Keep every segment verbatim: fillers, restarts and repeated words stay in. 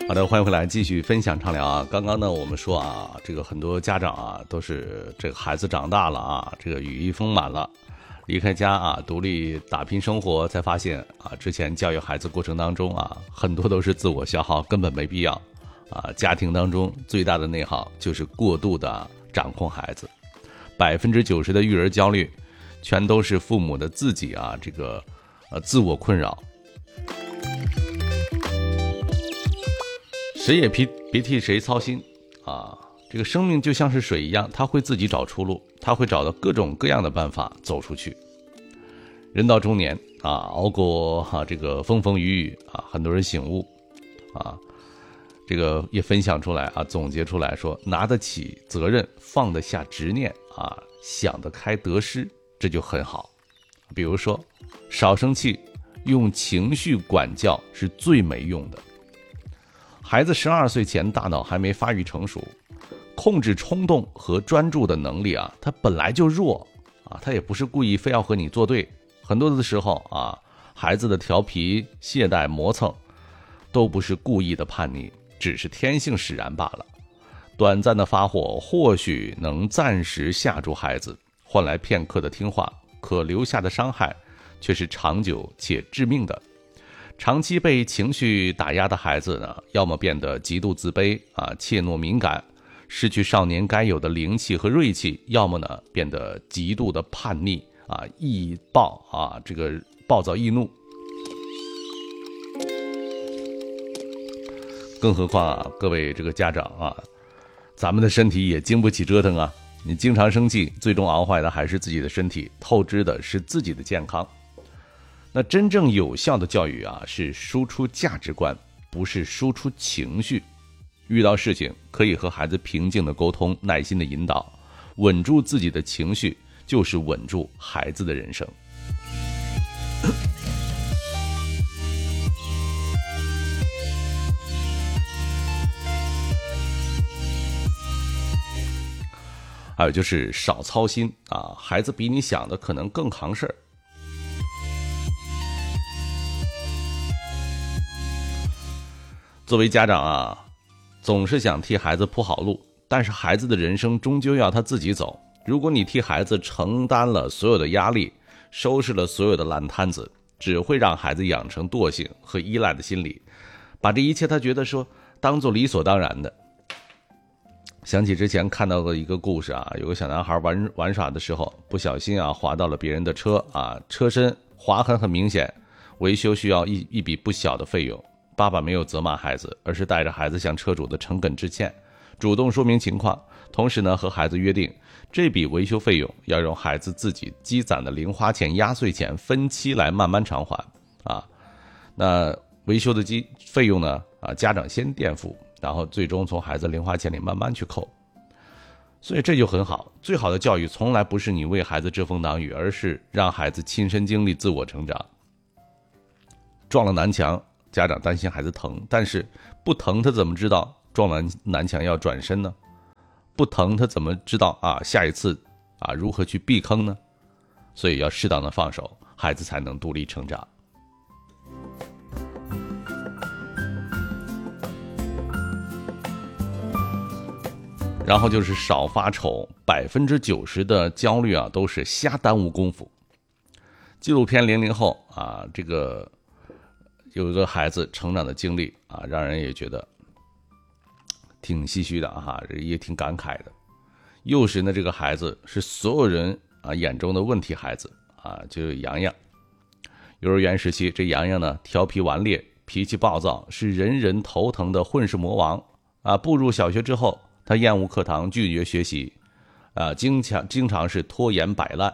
好的，欢迎回来，继续分享畅聊啊。刚刚呢，我们说啊，这个很多家长啊，都是这个孩子长大了啊，这个羽翼丰满了，离开家啊，独立打拼生活，才发现啊，之前教育孩子过程当中啊，很多都是自我消耗，根本没必要啊。家庭当中最大的内耗就是过度的掌控孩子，百分之九十的育儿焦虑，全都是父母的自己啊，这个呃自我困扰。谁也别别替谁操心啊！这个生命就像是水一样，它会自己找出路，它会找到各种各样的办法走出去。人到中年啊，熬过哈、啊、这个风风雨雨啊，很多人醒悟啊，这个也分享出来啊，总结出来说，拿得起责任，放得下执念啊，想得开得失，这就很好。比如说，少生气，用情绪管教是最没用的。孩子十二岁前大脑还没发育成熟，控制冲动和专注的能力啊，他本来就弱啊，他也不是故意非要和你作对。很多的时候啊，孩子的调皮、懈怠、磨蹭，都不是故意的叛逆，只是天性使然罢了。短暂的发火或许能暂时吓住孩子，换来片刻的听话，可留下的伤害却是长久且致命的。长期被情绪打压的孩子呢，要么变得极度自卑啊，怯懦敏感，失去少年该有的灵气和锐气；要么呢，变得极度的叛逆啊，易暴啊，这个暴躁易怒。更何况啊，各位这个家长啊，咱们的身体也经不起折腾啊，你经常生气，最终熬坏的还是自己的身体，透支的是自己的健康。那真正有效的教育啊，是输出价值观，不是输出情绪。遇到事情可以和孩子平静的沟通，耐心的引导，稳住自己的情绪，就是稳住孩子的人生。还有就是少操心啊，孩子比你想的可能更扛事儿。作为家长啊，总是想替孩子铺好路，但是孩子的人生终究要他自己走。如果你替孩子承担了所有的压力，收拾了所有的烂摊子，只会让孩子养成惰性和依赖的心理，把这一切他觉得说当做理所当然的。想起之前看到过一个故事啊，有个小男孩玩玩耍的时候，不小心啊滑到了别人的车啊，车身划痕很明显，维修需要一一笔不小的费用。爸爸没有责骂孩子，而是带着孩子向车主的诚恳致歉，主动说明情况，同时呢和孩子约定，这笔维修费用要用孩子自己积攒的零花钱、压岁钱分期来慢慢偿还啊。那维修的机费用呢啊，家长先垫付，然后最终从孩子零花钱里慢慢去扣。所以这就很好，最好的教育从来不是你为孩子遮风挡雨，而是让孩子亲身经历自我成长。撞了南墙，家长担心孩子疼，但是不疼他怎么知道撞了南墙要转身呢？不疼他怎么知道啊下一次啊如何去避坑呢？所以要适当的放手，孩子才能独立成长。然后就是少发愁，百分之九十的焦虑啊都是瞎耽误功夫。纪录片零零后啊，这个有一个孩子成长的经历啊，让人也觉得挺唏嘘的哈、啊，也挺感慨的。幼时呢，这个孩子是所有人啊眼中的问题孩子啊，就是洋洋。幼儿园时期，这洋洋呢调皮顽劣，脾气暴躁，是人人头疼的混世魔王啊。步入小学之后，他厌恶课堂，拒绝学习，啊，经常经常是拖延摆烂。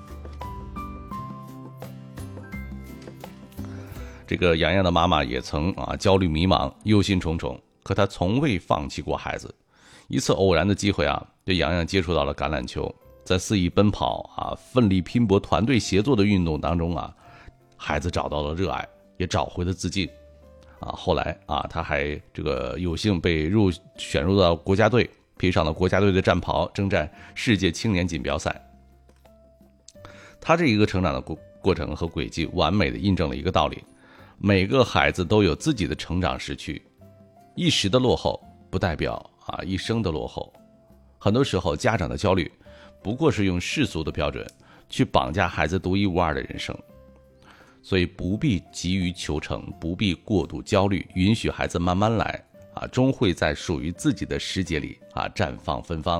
这个洋洋的妈妈也曾啊焦虑迷茫，忧心忡忡，可她从未放弃过孩子。一次偶然的机会啊，这洋洋接触到了橄榄球，在肆意奔跑啊、奋力拼搏、团队协作的运动当中啊，孩子找到了热爱，也找回了自信。啊，后来啊，他还这个有幸被入选入到国家队，披上了国家队的战袍，征战世界青年锦标赛。他这一个成长的过过程和轨迹，完美的印证了一个道理：每个孩子都有自己的成长时区， 一时的落后不代表啊一生的落后。很多时候家长的焦虑不过是用世俗的标准去绑架孩子独一无二的人生，所以不必急于求成，不必过度焦虑，允许孩子慢慢来啊，终会在属于自己的时节里啊绽放芬芳。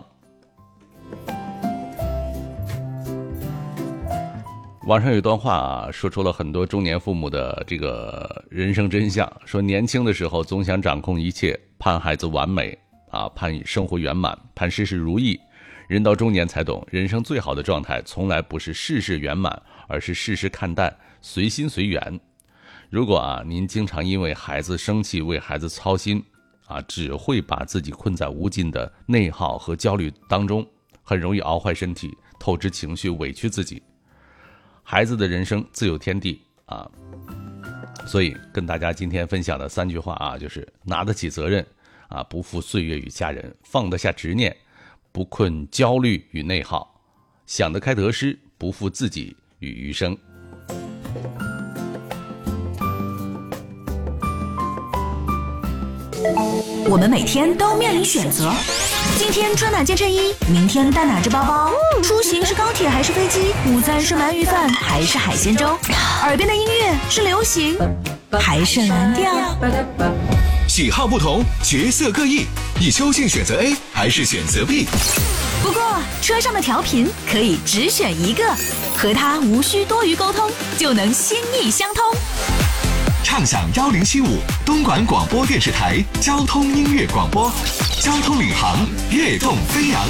网上有一段话啊，说出了很多中年父母的这个人生真相，说年轻的时候总想掌控一切，盼孩子完美啊，盼生活圆满，盼事事如意。人到中年才懂，人生最好的状态从来不是事事圆满，而是事事看淡，随心随缘。如果啊您经常因为孩子生气，为孩子操心啊，只会把自己困在无尽的内耗和焦虑当中，很容易熬坏身体，透支情绪，委屈自己。孩子的人生自有天地啊，所以跟大家今天分享的三句话啊，就是拿得起责任啊，不负岁月与家人，放得下执念，不困焦虑与内耗，想得开得失，不负自己与余生。 我们每天都面临选择，今天穿哪件衬衣，明天带哪只包包，出行是高铁还是飞机，午餐是鳗鱼饭还是海鲜粥，耳边的音乐是流行还是蓝调。 喜好不同，角色各异，你究竟选择 A 还是选择 B？ 不过车上的调频可以只选一个，和它无需多余沟通，就能心意相通。 畅享一零七五东莞广播电视台交通音乐广播，交通领航，跃动飞扬。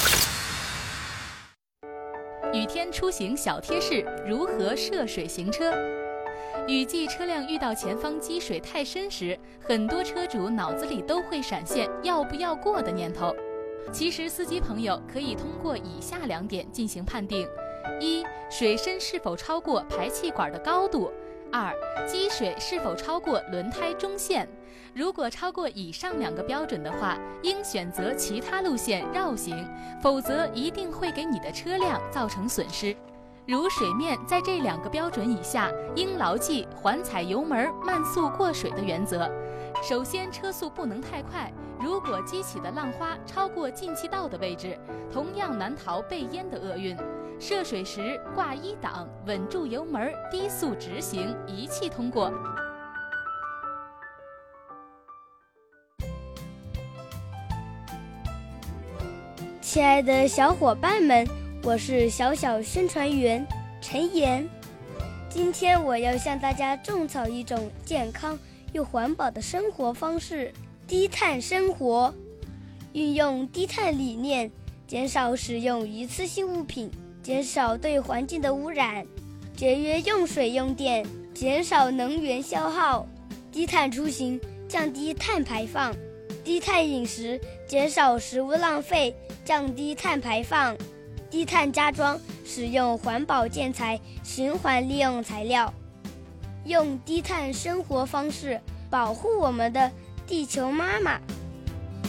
雨天出行小贴士：如何涉水行车？雨季车辆遇到前方积水太深时，很多车主脑子里都会闪现要不要过的念头。其实司机朋友可以通过以下两点进行判定：一、水深是否超过排气管的高度；二、积水是否超过轮胎中线。如果超过以上两个标准的话，应选择其他路线绕行，否则一定会给你的车辆造成损失。如水面在这两个标准以下，应牢记缓踩油门慢速过水的原则。首先，车速不能太快，如果激起的浪花超过进气道的位置，同样难逃被淹的厄运。涉水时挂一档，稳住油门，低速直行，一气通过。 亲爱的小伙伴们，我是小小宣传员陈岩。今天我要向大家种草一种健康又环保的生活方式——低碳生活。运用低碳理念，减少使用一次性物品，减少对环境的污染，节约用水用电，减少能源消耗。低碳出行，降低碳排放；低碳饮食，减少食物浪费，降低碳排放；低碳家装，使用环保建材，循环利用材料。用低碳生活方式保护我们的地球妈妈。